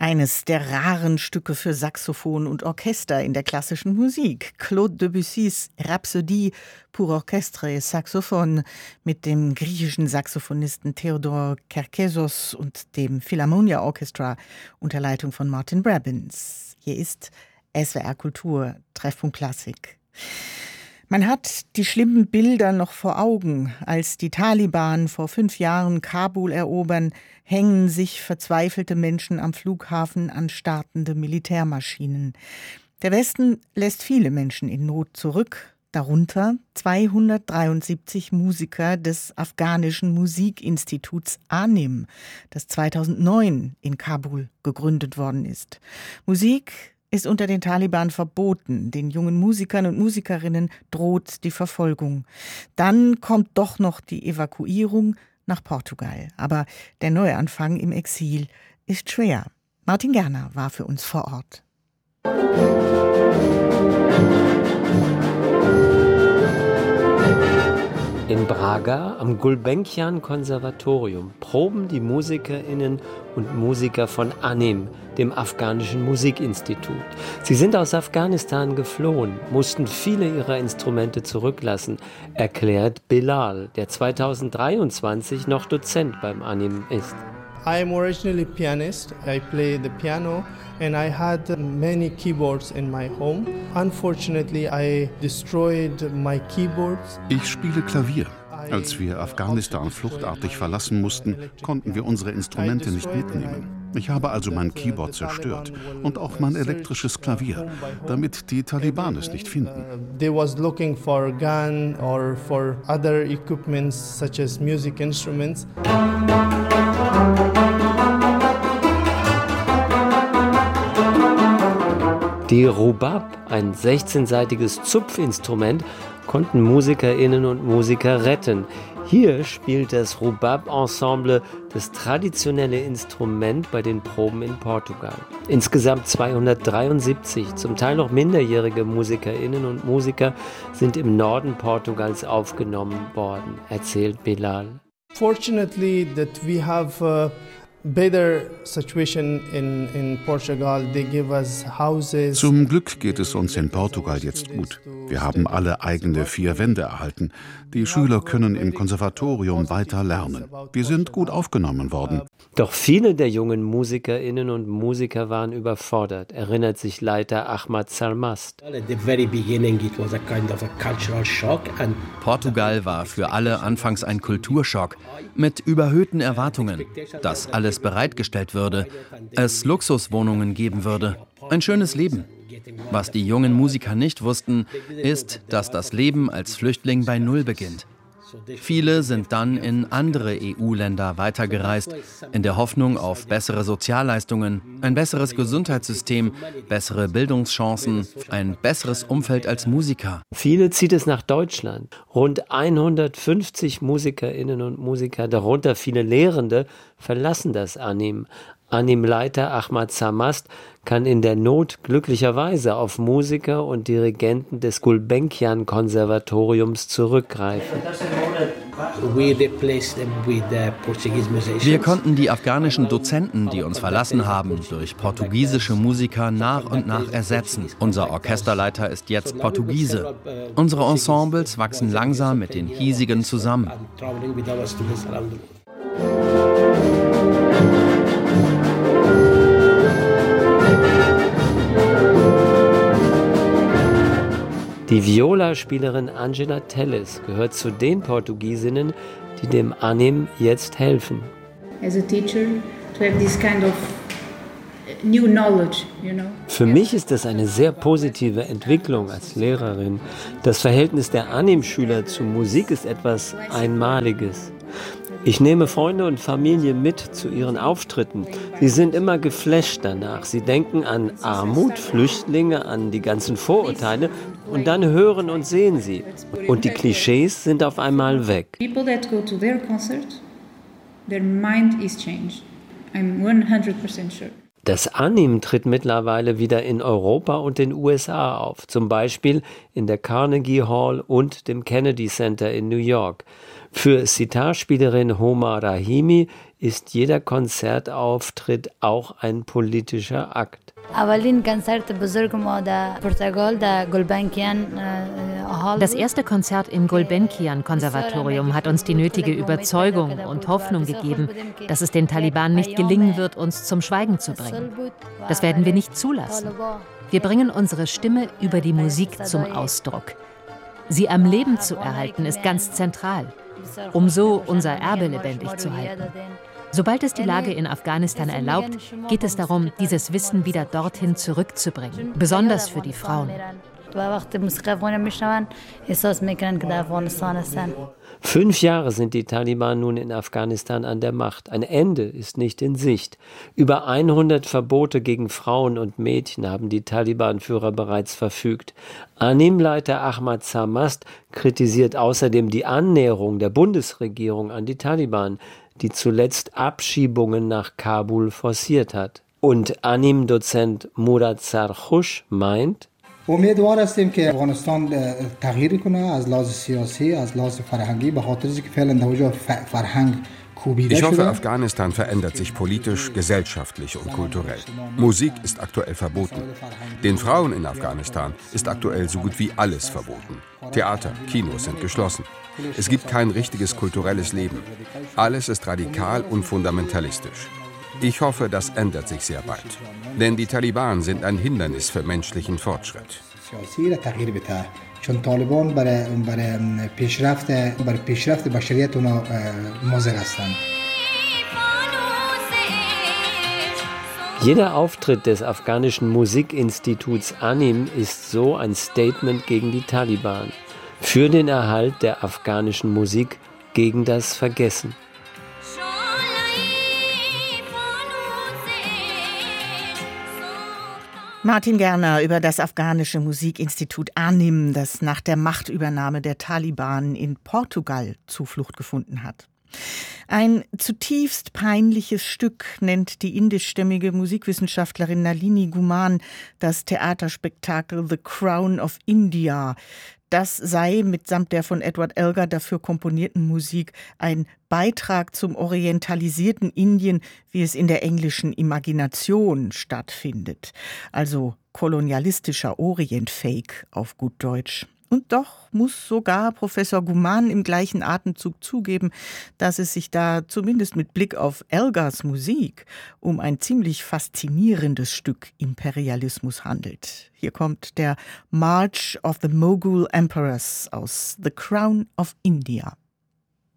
Eines der raren Stücke für Saxophon und Orchester in der klassischen Musik. Claude Debussys Rhapsodie pour orchestre et saxophone mit dem griechischen Saxophonisten Theodor Kerkesos und dem Philharmonia Orchestra unter Leitung von Martin Brabbins. Hier ist SWR Kultur, Treffpunkt Klassik. Man hat die schlimmen Bilder noch vor Augen. Als die Taliban vor 5 Jahren Kabul erobern, hängen sich verzweifelte Menschen am Flughafen an startende Militärmaschinen. Der Westen lässt viele Menschen in Not zurück, darunter 273 Musiker des afghanischen Musikinstituts ANIM, das 2009 in Kabul gegründet worden ist. Musik ist unter den Taliban verboten. Den jungen Musikern und Musikerinnen droht die Verfolgung. Dann kommt doch noch die Evakuierung nach Portugal. Aber der Neuanfang im Exil ist schwer. Martin Gerner war für uns vor Ort. In Braga am Gulbenkian-Konservatorium proben die MusikerInnen und Musiker von ANIM, dem afghanischen Musikinstitut. Sie sind aus Afghanistan geflohen, mussten viele ihrer Instrumente zurücklassen, erklärt Bilal, der 2023 noch Dozent beim ANIM ist. I'm originally a pianist. I play the piano and I had many keyboards in my home. Unfortunately, I destroyed my keyboards. Ich spiele Klavier. Als wir Afghanistan fluchtartig verlassen mussten, konnten wir unsere Instrumente nicht mitnehmen. Ich habe also mein Keyboard zerstört und auch mein elektrisches Klavier, damit die Taliban es nicht finden. They was looking for a gun or for other equipments such as music instruments. Die Rubab, ein 16-saitiges Zupfinstrument, konnten MusikerInnen und Musiker retten. Hier spielt das Rubab-Ensemble das traditionelle Instrument bei den Proben in Portugal. Insgesamt 273, zum Teil noch minderjährige MusikerInnen und Musiker sind im Norden Portugals aufgenommen worden, erzählt Bilal. Fortunately that we have better situation in Portugal. They give us houses. Zum Glück geht es uns in Portugal jetzt gut. Wir haben alle eigene 4 Wände erhalten. Die Schüler können im Konservatorium weiter lernen. Wir sind gut aufgenommen worden. Doch viele der jungen MusikerInnen und Musiker waren überfordert, erinnert sich Leiter Ahmad Sarmast. Portugal war für alle anfangs ein Kulturschock mit überhöhten Erwartungen, dass alles bereitgestellt würde, es Luxuswohnungen geben würde, ein schönes Leben. Was die jungen Musiker nicht wussten, ist, dass das Leben als Flüchtling bei Null beginnt. Viele sind dann in andere EU-Länder weitergereist, in der Hoffnung auf bessere Sozialleistungen, ein besseres Gesundheitssystem, bessere Bildungschancen, ein besseres Umfeld als Musiker. Viele zieht es nach Deutschland. Rund 150 MusikerInnen und Musiker, darunter viele Lehrende, verlassen das ANIM. ANIM-Leiter Ahmad Sarmast kann in der Not glücklicherweise auf Musiker und Dirigenten des Gulbenkian-Konservatoriums zurückgreifen. Wir konnten die afghanischen Dozenten, die uns verlassen haben, durch portugiesische Musiker nach und nach ersetzen. Unser Orchesterleiter ist jetzt Portugiese. Unsere Ensembles wachsen langsam mit den hiesigen zusammen. Die Viola-Spielerin Angela Telles gehört zu den Portugiesinnen, die dem ANIM jetzt helfen. Für mich ist das eine sehr positive Entwicklung als Lehrerin. Das Verhältnis der ANIM-Schüler zu Musik ist etwas Einmaliges. Ich nehme Freunde und Familie mit zu ihren Auftritten. Sie sind immer geflasht danach. Sie denken an Armut, Flüchtlinge, an die ganzen Vorurteile und dann hören und sehen sie. Und die Klischees sind auf einmal weg. People that go to their concert, their mind is changed. I'm 100% sure. Das ANIM tritt mittlerweile wieder in Europa und den USA auf, zum Beispiel in der Carnegie Hall und dem Kennedy Center in New York. Für Sitarspielerin Homa Rahimi ist jeder Konzertauftritt auch ein politischer Akt. Das erste Konzert im Gulbenkian-Konservatorium hat uns die nötige Überzeugung und Hoffnung gegeben, dass es den Taliban nicht gelingen wird, uns zum Schweigen zu bringen. Das werden wir nicht zulassen. Wir bringen unsere Stimme über die Musik zum Ausdruck. Sie am Leben zu erhalten, ist ganz zentral, um so unser Erbe lebendig zu halten. Sobald es die Lage in Afghanistan erlaubt, geht es darum, dieses Wissen wieder dorthin zurückzubringen, besonders für die Frauen. 5 Jahre sind die Taliban nun in Afghanistan an der Macht. Ein Ende ist nicht in Sicht. Über 100 Verbote gegen Frauen und Mädchen haben die Taliban-Führer bereits verfügt. Anim-Leiter Ahmad Samast kritisiert außerdem die Annäherung der Bundesregierung an die Taliban, die zuletzt Abschiebungen nach Kabul forciert hat. Und Anim-Dozent Murad Sarkhush meint, امیدوار هستیم که افغانستان تغییر کنه از لحاظ سیاسی از لحاظ فرهنگی به خاطر اینکه فعلا در اونجا فرهنگ کوبیده Ich hoffe, شده. Afghanistan verändert sich politisch, gesellschaftlich und kulturell. Musik ist aktuell verboten. Den Frauen in Afghanistan ist aktuell so gut wie alles verboten. Theater, Kinos sind geschlossen. Es gibt kein richtiges kulturelles Leben. Alles ist radikal und fundamentalistisch. Ich hoffe, das ändert sich sehr bald. Denn die Taliban sind ein Hindernis für menschlichen Fortschritt. سیاسی را تغییر بده چون طالبان برای پیشرفت بشریت اونا مضر هستند. Jeder Auftritt des afghanischen Musikinstituts Anim ist so ein Statement gegen die Taliban, für den Erhalt der afghanischen Musik, gegen das Vergessen. Martin Gerner über das afghanische Musikinstitut Anim, das nach der Machtübernahme der Taliban in Portugal Zuflucht gefunden hat. Ein zutiefst peinliches Stück nennt die indischstämmige Musikwissenschaftlerin Nalini Guman das Theaterspektakel The Crown of India. Das sei mitsamt der von Edward Elgar dafür komponierten Musik ein Beitrag zum orientalisierten Indien, wie es in der englischen Imagination stattfindet. Also kolonialistischer Orient-Fake auf gut Deutsch. Und doch muss sogar Professor Guman im gleichen Atemzug zugeben, dass es sich da zumindest mit Blick auf Elgars Musik um ein ziemlich faszinierendes Stück Imperialismus handelt. Hier kommt der March of the Mughal Emperors aus The Crown of India.